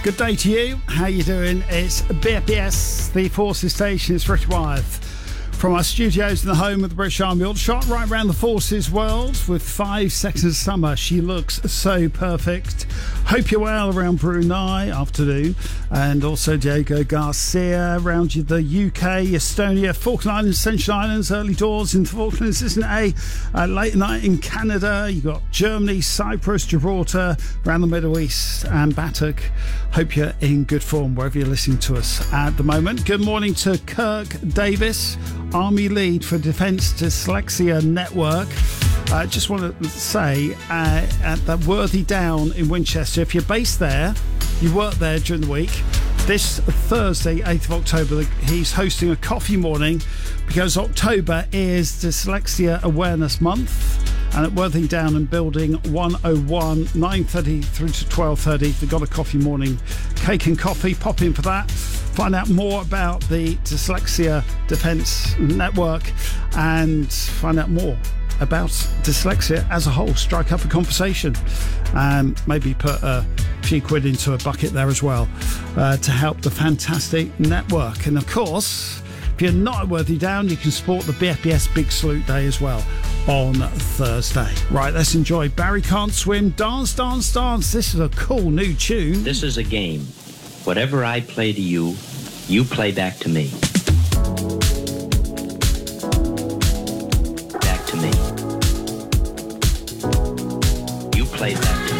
Good day to you. How you doing? It's BFBS, the Forces Station. It's Richard Wyeth from our studios in the home of the British Army. All shot right around the Forces world with 5 seconds of summer. She looks so perfect. Hope you're well around Brunei afternoon, and also Diego Garcia around the UK, Estonia, Falkland Islands, Ascension Islands, early doors in the Falklands, isn't it? Late night in Canada. You got Germany, Cyprus, Gibraltar, around the Middle East, and Batuk. Hope you're in good form wherever you're listening to us at the moment. Good morning to Kirk Davis, Army Lead for Defence Dyslexia Network. I just want to say at the Worthy Down in Winchester, if you're based there, you work there during the week, this Thursday, 8th of October, he's hosting a coffee morning because October is Dyslexia Awareness Month. And at Worthy Down in Building 101, 9:30 through to 12:30, they've got a coffee morning, cake and coffee. Pop in for that. Find out more about the Dyslexia Defence Network and find out more about dyslexia as a whole. Strike up a conversation and maybe put a few quid into a bucket there as well to help the fantastic network. And of course, if you're not at Worthy Down, you can support the BFBS Big Salute Day as well on Thursday. Right, let's enjoy Barry Can't Swim, Dance, Dance, Dance. This is a cool new tune. This is a game. Whatever I play to you, you play back to me. Back to me. You play back to me.